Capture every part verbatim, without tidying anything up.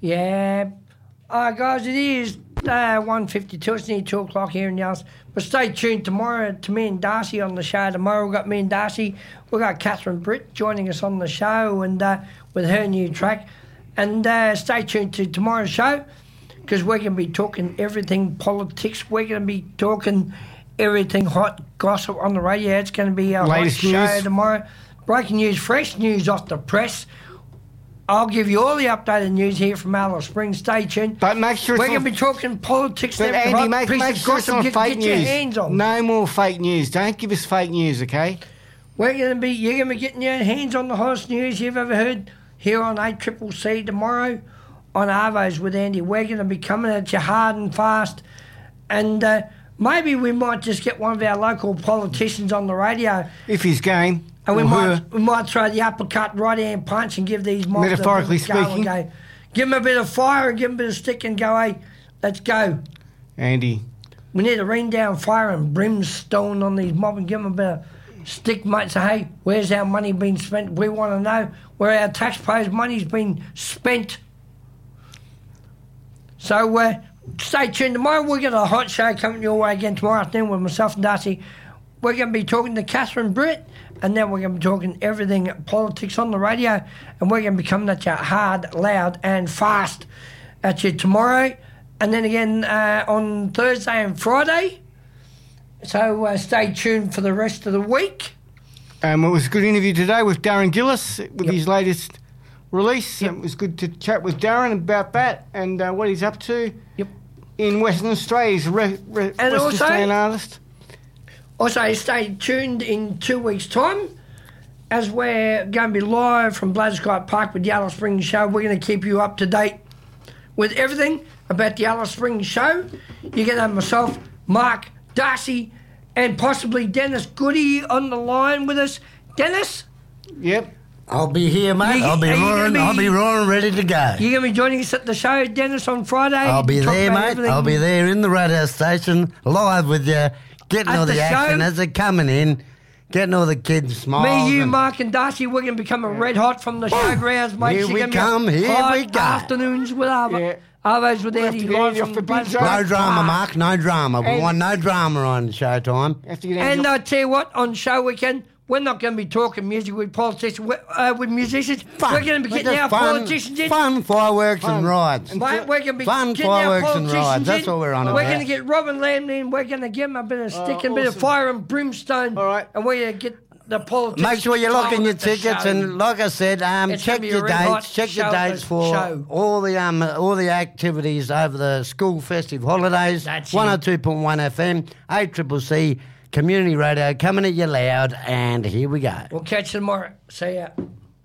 Yeah. Uh, guys, it is uh, one fifty-two. It's nearly two o'clock here in the house. But stay tuned tomorrow to me and Darcy on the show. Tomorrow we've got me and Darcy. We've got Catherine Britt joining us on the show and uh, with her new track. And uh, stay tuned to tomorrow's show because we're going to be talking everything politics. We're going to be talking everything hot gossip on the radio. It's going to be our latest hot show news tomorrow. Breaking news, fresh news off the press. I'll give you all the updated news here from Alice Springs. Stay tuned. But make sure we're it's going to be talking politics. But every Andy, hot make, piece make of sure it's gossip not you fake can get news. your hands on. No more fake news. Don't give us fake news, okay? We're going to be. You're going to be getting your hands on the hottest news you've ever heard here on A C C C tomorrow on Arvos with Andy. We're going to be coming at you hard and fast, and uh, maybe we might just get one of our local politicians on the radio. If he's game. And we or might her. we might throw the uppercut, right hand punch and give these mobs Metaphorically a bit of go and speaking. go. Give them a bit of fire and give them a bit of stick and go, hey, let's go. Andy. We need to rain down fire and brimstone on these mobs and give them a bit of stick, mate. Say, hey, where's our money been spent? We want to know where our taxpayers' money's been spent. So uh, stay tuned. Tomorrow we've got a hot show coming your way again tomorrow afternoon with myself and Darcy. We're going to be talking to Catherine Britt, and then we're going to be talking everything politics on the radio, and we're going to be coming at you hard, loud, and fast at you tomorrow, and then again uh, on Thursday and Friday. So uh, stay tuned for the rest of the week. Um, it was a good interview today with Darren Gillis with Yep. his latest release. Yep. It was good to chat with Darren about that and uh, what he's up to Yep. in Western Australia. He's a re- re- And Western also- Australian artist. Also, stay tuned in two weeks' time as we're going to be live from Bladescott Park with the Alice Springs Show. We're going to keep you up to date with everything about the Alice Springs Show. You're going to have myself, Mark, Darcy, and possibly Dennis Goody on the line with us. Dennis? Yep. I'll be here, mate. You- I'll be are you gonna roaring. be- I'll be roaring, ready to go. You're going to be joining us at the show, Dennis, on Friday? I'll be Talk there, about mate. everything. I'll be there in the radio station, live with you, getting At all the, the action show? as they're coming in, getting all the kids smiles. Me, you, and- Mark, and Darcy, we're going to be coming red hot from the showgrounds, mate. Here You're we gonna be come, here hot we go. Afternoons with Arvo. Yeah. Arvo's with We'll have Andy to get live Andy from off the the big Bladescott zone. No drama, Park. Mark. No drama. We And- want no drama on Showtime. Have to get And Andy I off- tell you what, on show weekend, we're not going to be talking music with politicians, with, uh, with musicians. Fun. We're going to be Like getting a our fun, politicians in. Fun fireworks Fun. and rides. And Mate, we're going to be Fun getting our fireworks and politicians rides. That's in. what we're on We're about. going to get Robin Lamb in. We're going to give him a bit of stick Oh, and a bit of awesome. fire and brimstone. All right. And we're going to get the politicians. Make sure you lock in flowing your at the tickets, show. and like I said, um, It's check gonna be your a red hot dates. Check your show, dates the for show. all the um all the activities over the school festive holidays. That's it. one oh two point one F M, A C C C, community radio, coming at you loud, and here we go. We'll catch you tomorrow. See ya.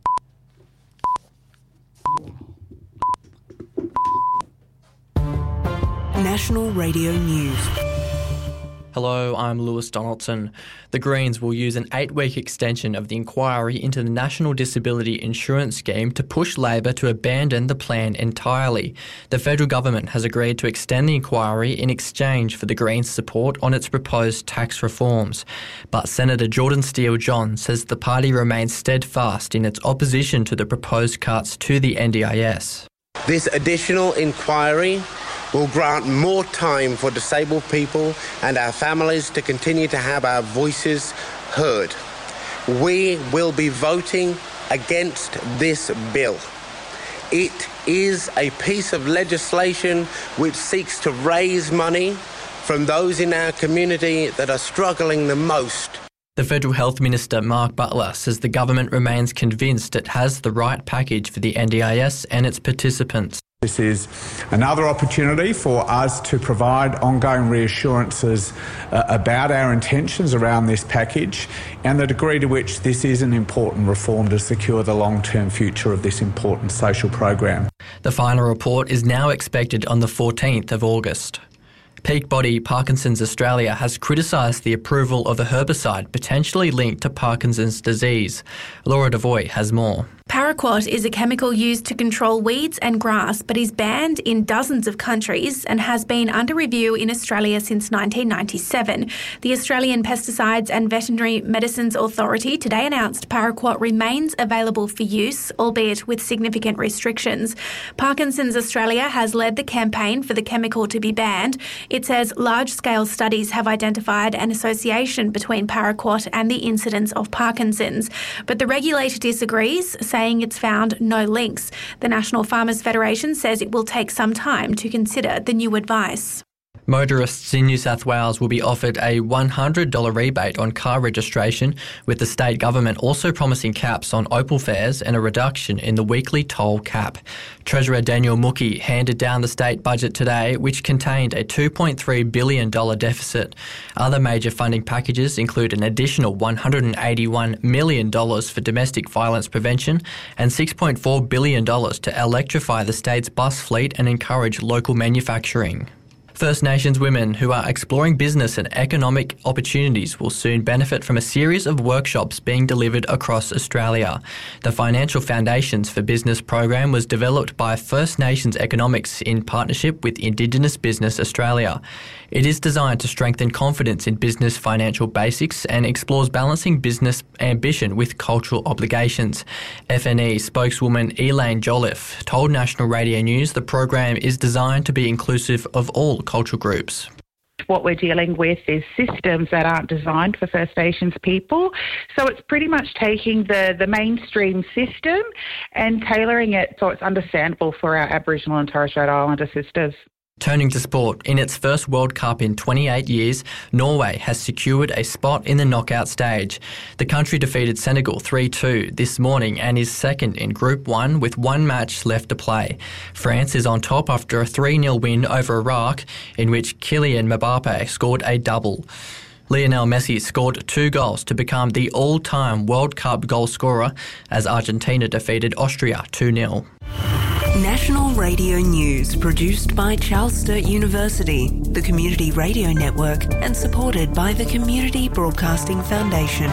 National Radio News. Hello, I'm Lewis Donaldson. The Greens will use an eight-week extension of the inquiry into the National Disability Insurance Scheme to push Labor to abandon the plan entirely. The federal government has agreed to extend the inquiry in exchange for the Greens' support on its proposed tax reforms. But Senator Jordan Steele-John says the party remains steadfast in its opposition to the proposed cuts to the N D I S. This additional inquiry will grant more time for disabled people and our families to continue to have our voices heard. We will be voting against this bill. It is a piece of legislation which seeks to raise money from those in our community that are struggling the most. The Federal Health Minister, Mark Butler, says the government remains convinced it has the right package for the N D I S and its participants. This is another opportunity for us to provide ongoing reassurances uh, about our intentions around this package and the degree to which this is an important reform to secure the long-term future of this important social program. The final report is now expected on the fourteenth of August. Peak Body Parkinson's Australia has criticised the approval of a herbicide potentially linked to Parkinson's disease. Laura Devoy has more. Paraquat is a chemical used to control weeds and grass, but is banned in dozens of countries and has been under review in Australia since nineteen ninety-seven. The Australian Pesticides and Veterinary Medicines Authority today announced Paraquat remains available for use, albeit with significant restrictions. Parkinson's Australia has led the campaign for the chemical to be banned. It says large-scale studies have identified an association between Paraquat and the incidence of Parkinson's, but the regulator disagrees, saying it's found no links. The National Farmers Federation says it will take some time to consider the new advice. Motorists in New South Wales will be offered a one hundred dollars rebate on car registration, with the state government also promising caps on Opal fares and a reduction in the weekly toll cap. Treasurer Daniel Mookhey handed down the state budget today, which contained a two point three billion dollars deficit. Other major funding packages include an additional one hundred eighty-one million dollars for domestic violence prevention and six point four billion dollars to electrify the state's bus fleet and encourage local manufacturing. First Nations women who are exploring business and economic opportunities will soon benefit from a series of workshops being delivered across Australia. The Financial Foundations for Business program was developed by First Nations Economics in partnership with Indigenous Business Australia. It is designed to strengthen confidence in business financial basics and explores balancing business ambition with cultural obligations. F N E spokeswoman Elaine Jolliffe told National Radio News the program is designed to be inclusive of all cultural groups. What we're dealing with is systems that aren't designed for First Nations people. So it's pretty much taking the, the mainstream system and tailoring it so it's understandable for our Aboriginal and Torres Strait Islander sisters. Turning to sport, in its first World Cup in twenty-eight years, Norway has secured a spot in the knockout stage. The country defeated Senegal three two this morning and is second in Group one with one match left to play. France is on top after a three nil win over Iraq, in which Kylian Mbappe scored a double. Lionel Messi scored two goals to become the all-time World Cup goal scorer as Argentina defeated Austria two nil. National Radio News, produced by Charles Sturt University, the Community Radio Network, and supported by the Community Broadcasting Foundation.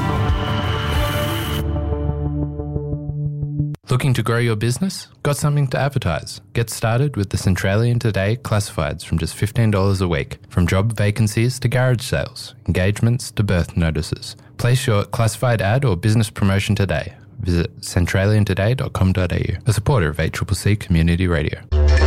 Looking to grow your business? Got something to advertise? Get started with the Centralian Today Classifieds from just fifteen dollars a week. From job vacancies to garage sales, engagements to birth notices. Place your classified ad or business promotion today. Visit centralian today dot com dot a u, a supporter of A C C C Community Radio.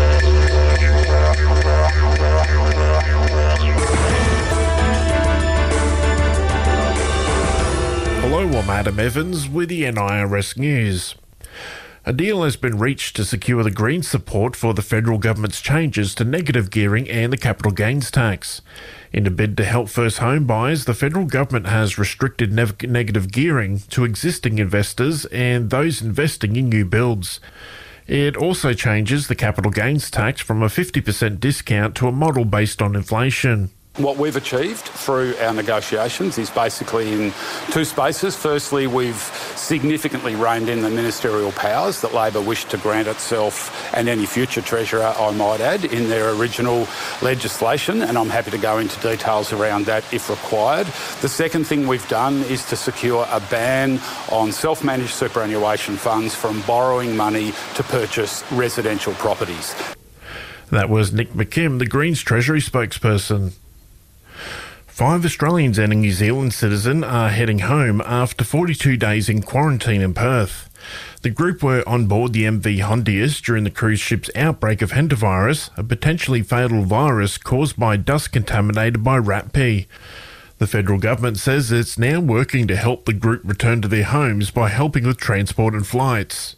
Hello, I'm Adam Evans with the N I R S News. A deal has been reached to secure the Greens' support for the federal government's changes to negative gearing and the capital gains tax. In a bid to help first home buyers, the federal government has restricted ne- negative gearing to existing investors and those investing in new builds. It also changes the capital gains tax from a fifty percent discount to a model based on inflation. What we've achieved through our negotiations is basically in two spaces. Firstly, we've significantly reined in the ministerial powers that Labor wished to grant itself and any future Treasurer, I might add, in their original legislation, and I'm happy to go into details around that if required. The second thing we've done is to secure a ban on self-managed superannuation funds from borrowing money to purchase residential properties. That was Nick McKim, the Greens Treasury spokesperson. Five Australians and a New Zealand citizen are heading home after forty-two days in quarantine in Perth. The group were on board the M V Hondius during the cruise ship's outbreak of hantavirus, a potentially fatal virus caused by dust contaminated by rat pee. The federal government says it's now working to help the group return to their homes by helping with transport and flights.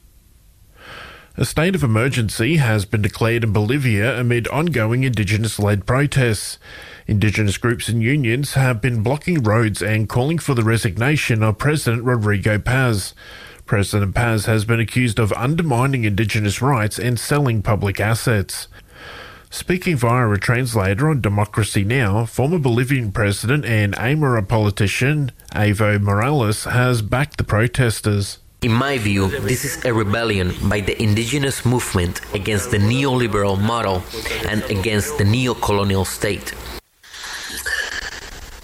A state of emergency has been declared in Bolivia amid ongoing Indigenous-led protests. Indigenous groups and unions have been blocking roads and calling for the resignation of President Rodrigo Paz. President Paz has been accused of undermining Indigenous rights and selling public assets. Speaking via a translator on Democracy Now!, former Bolivian president and Aymara politician Evo Morales has backed the protesters. In my view, this is a rebellion by the indigenous movement against the neoliberal model and against the neo-colonial state.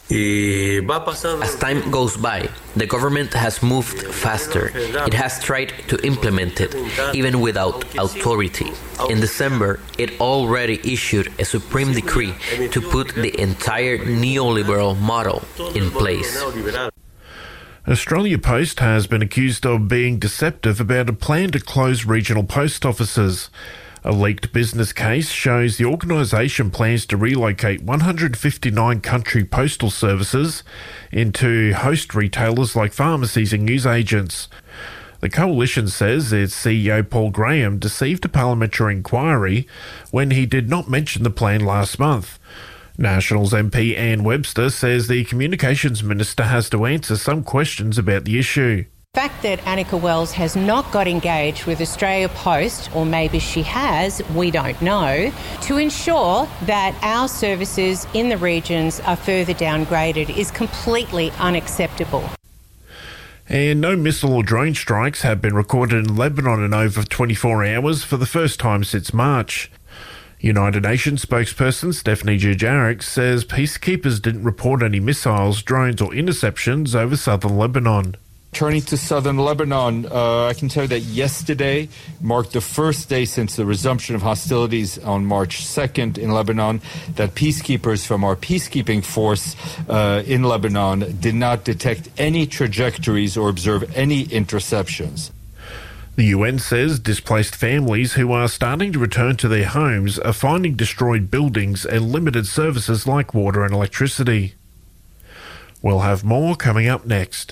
As time goes by, the government has moved faster. It has tried to implement it, even without authority. In December, it already issued a supreme decree to put the entire neoliberal model in place. Australia Post has been accused of being deceptive about a plan to close regional post offices. A leaked business case shows the organisation plans to relocate one hundred fifty-nine country postal services into host retailers like pharmacies and newsagents. The coalition says its C E O Paul Graham deceived a parliamentary inquiry when he did not mention the plan last month. Nationals M P Anne Webster says the Communications Minister has to answer some questions about the issue. The fact that Annika Wells has not got engaged with Australia Post, or maybe she has, we don't know, to ensure that our services in the regions are further downgraded is completely unacceptable. And no missile or drone strikes have been recorded in Lebanon in over twenty-four hours for the first time since March. United Nations spokesperson Stephanie Dujarric says peacekeepers didn't report any missiles, drones or interceptions over southern Lebanon. Turning to southern Lebanon, uh, I can tell you that yesterday marked the first day since the resumption of hostilities on March second in Lebanon that peacekeepers from our peacekeeping force uh, in Lebanon did not detect any trajectories or observe any interceptions. The U N says displaced families who are starting to return to their homes are finding destroyed buildings and limited services like water and electricity. We'll have more coming up next.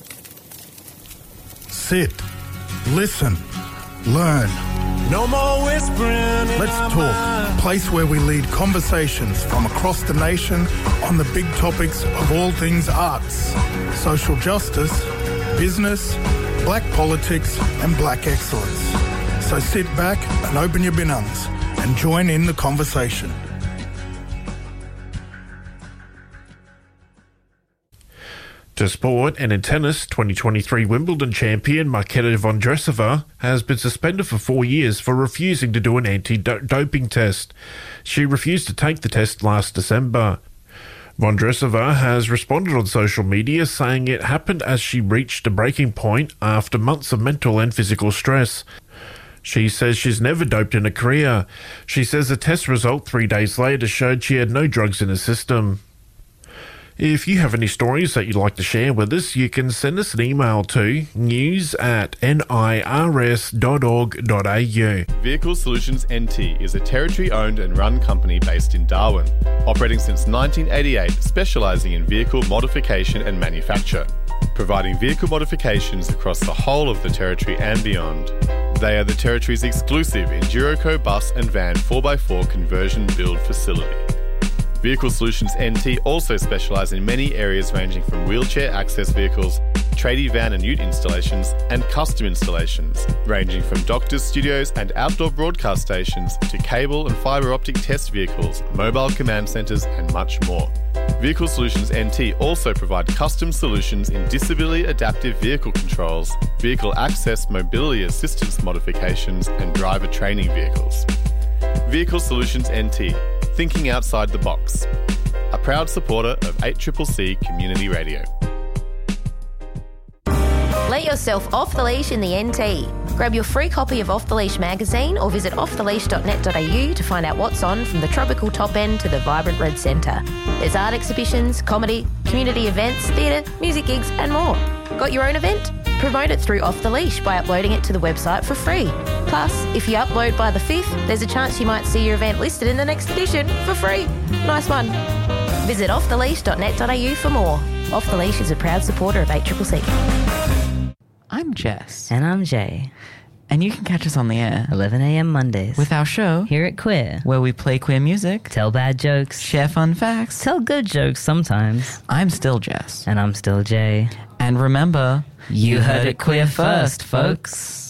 Sit, listen, learn. No more whispering. Let's talk. A place where we lead conversations from across the nation on the big topics of all things arts, social justice, business, black politics and black excellence. So sit back and open your binungs and join in the conversation. To sport, and in tennis, twenty twenty-three Wimbledon champion Marketa Vondrousova has been suspended for four years for refusing to do an anti-doping test. She refused to take the test last December. Vondrousova has responded on social media saying it happened as she reached a breaking point after months of mental and physical stress. She says she's never doped in her career. She says the test result three days later showed she had no drugs in her system. If you have any stories that you'd like to share with us, you can send us an email to news at nirs dot org dot a u. Vehicle Solutions N T is a territory-owned and run company based in Darwin, operating since nineteen eighty-eight, specialising in vehicle modification and manufacture, providing vehicle modifications across the whole of the territory and beyond. They are the territory's exclusive Enduroco bus and van four by four conversion build facility. Vehicle Solutions N T also specialise in many areas ranging from wheelchair access vehicles, tradie van and ute installations, and custom installations, ranging from doctors' studios and outdoor broadcast stations to cable and fibre optic test vehicles, mobile command centres and much more. Vehicle Solutions N T also provide custom solutions in disability adaptive vehicle controls, vehicle access mobility assistance modifications and driver training vehicles. Vehicle Solutions N T, thinking outside the box. A proud supporter of eight C C C Community Radio. Let yourself off the leash in the N T. Grab your free copy of Off the Leash magazine or visit off the leash dot net dot a u to find out what's on from the tropical top end to the vibrant red centre. There's art exhibitions, comedy, community events, theatre, music gigs and more. Got your own event? Promote it through Off the Leash by uploading it to the website for free. Plus, if you upload by the fifth, there's a chance you might see your event listed in the next edition for free. Nice one. Visit off the leash dot net dot a u for more. Off the Leash is a proud supporter of eight C C C. I'm Jess. And I'm Jay. And you can catch us on the air. eleven a.m. Mondays. With our show. Here at Queer. Where we play queer music. Tell bad jokes. Share fun facts. Tell good jokes sometimes. I'm still Jess. And I'm still Jay. And remember, you, you heard, heard it queer first, folks.